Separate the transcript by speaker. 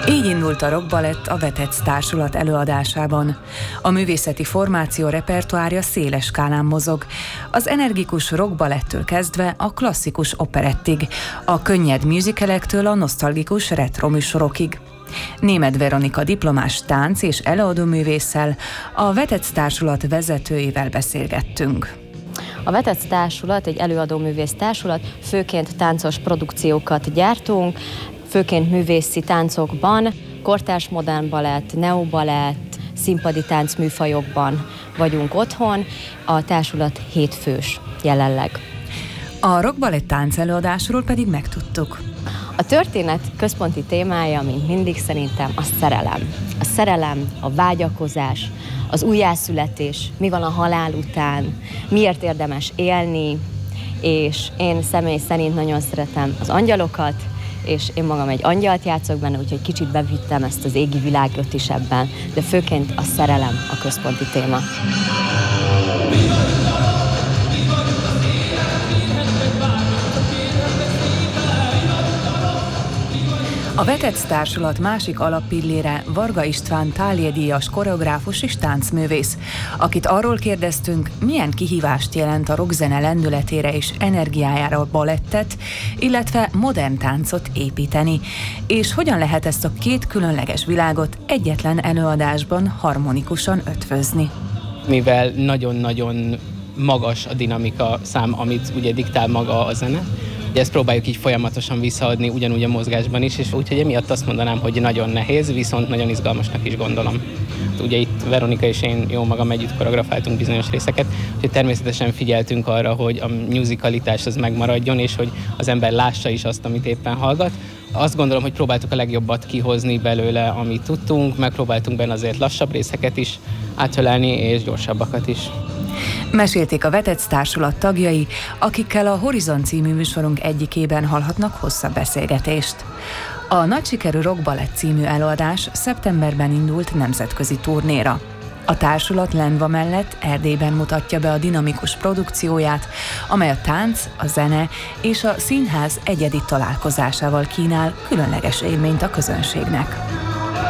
Speaker 1: Így indult a rockbalett a Vetec Társulat előadásában. A művészeti formáció repertoárja széles skálán mozog. Az energikus rockbalettől kezdve a klasszikus operettig, a könnyed musicalektől a nosztalgikus retro műsorokig. Németh Veronika diplomás tánc- és előadóművésszel, a Vetec Társulat vezetőjével beszélgettünk.
Speaker 2: A Vetec Társulat egy előadóművész társulat, főként táncos produkciókat gyártunk, főként művészi táncokban, kortárs modern balett, neobalett, színpadi táncműfajokban vagyunk otthon. A társulat 7 fős jelenleg.
Speaker 1: A rockbalett táncelőadásról pedig megtudtuk.
Speaker 2: A történet központi témája, mint mindig szerintem, a szerelem. A szerelem, a vágyakozás, az újjászületés, mi van a halál után, miért érdemes élni, és én személy szerint nagyon szeretem az angyalokat, és én magam egy angyalt játszok benne, úgyhogy kicsit bevittem ezt az égi világot is ebben, de főként a szerelem a központi téma.
Speaker 1: A Vetec Társulat másik alappillére Varga István Thálé-díjas koreográfus és táncművész, akit arról kérdeztünk, milyen kihívást jelent a rockzene lendületére és energiájára a balettet, illetve modern táncot építeni, és hogyan lehet ezt a két különleges világot egyetlen előadásban harmonikusan ötvözni.
Speaker 3: Mivel nagyon-nagyon magas a dinamika szám, amit ugye diktál maga a zene, ugye ezt próbáljuk így folyamatosan visszaadni ugyanúgy a mozgásban is, és úgyhogy emiatt azt mondanám, hogy nagyon nehéz, viszont nagyon izgalmasnak is gondolom. Ugye itt Veronika és én jó magam együtt koreografáltunk bizonyos részeket, úgyhogy természetesen figyeltünk arra, hogy a musicalitás az megmaradjon, és hogy az ember lássa is azt, amit éppen hallgat. Azt gondolom, hogy próbáltuk a legjobbat kihozni belőle, amit tudtunk, megpróbáltunk benne azért lassabb részeket is átölelni, és gyorsabbakat is.
Speaker 1: Mesélték a Vetec Társulat tagjai, akikkel a Horizon című műsorunk egyikében hallhatnak hosszabb beszélgetést. A nagy sikerű Rockbalett című előadás szeptemberben indult nemzetközi turnéra. A társulat Lendva mellett Erdélyben mutatja be a dinamikus produkcióját, amely a tánc, a zene és a színház egyedi találkozásával kínál különleges élményt a közönségnek.